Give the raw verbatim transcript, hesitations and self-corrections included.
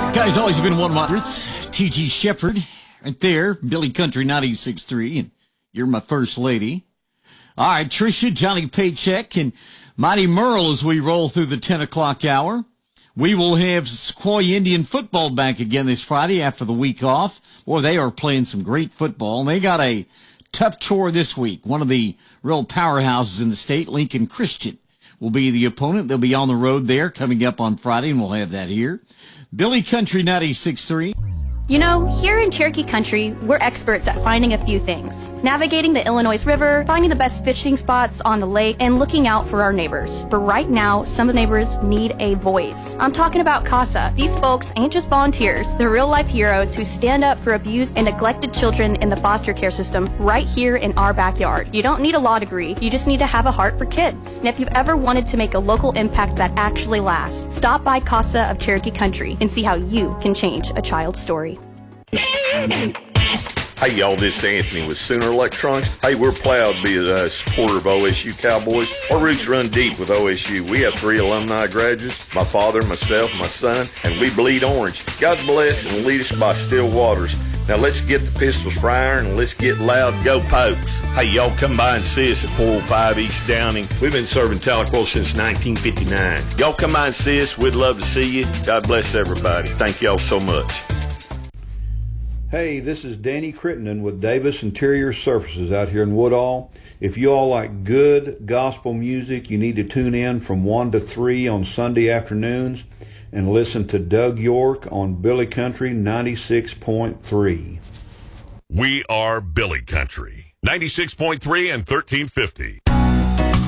Guy's always been one of my favorites. T G Shepherd, right there. Billy Country ninety-six point three, and you're my first lady. All right, Trisha, Johnny Paycheck, and Mighty Merle as we roll through the ten o'clock hour. We will have Sequoia Indian football back again this Friday after the week off. Boy, they are playing some great football, and they got a tough chore this week. One of the real powerhouses in the state, Lincoln Christian, will be the opponent. They'll be on the road there coming up on Friday, and we'll have that here. Billy Country ninety-six point three. You know, here in Cherokee Country, we're experts at finding a few things. Navigating the Illinois River, finding the best fishing spots on the lake, and looking out for our neighbors. But right now, some of the neighbors need a voice. I'm talking about CASA. These folks ain't just volunteers. They're real-life heroes who stand up for abused and neglected children in the foster care system right here in our backyard. You don't need a law degree. You just need to have a heart for kids. And if you've ever wanted to make a local impact that actually lasts, stop by CASA of Cherokee Country and see how you can change a child's story. Hey y'all, this is Anthony with Sooner Electronics. Hey, we're proud to be a supporter of O S U Cowboys. Our roots run deep with O S U. We have three alumni graduates, my father, myself, my son, and we bleed orange. God bless and lead us by still waters. Now let's get the pistols firing and let's get loud. Go Pokes. Hey, y'all come by and see us at four oh five East Downing. We've been serving Tahlequah since nineteen fifty-nine. Y'all come by and see us. We'd love to see you. God bless everybody. Thank y'all so much. Hey, this is Danny Crittenden with Davis Interior Surfaces out here in Woodall. If you all like good gospel music, you need to tune in from one to three on Sunday afternoons and listen to Doug York on Billy Country ninety-six point three. We are Billy Country, ninety-six point three and thirteen fifty.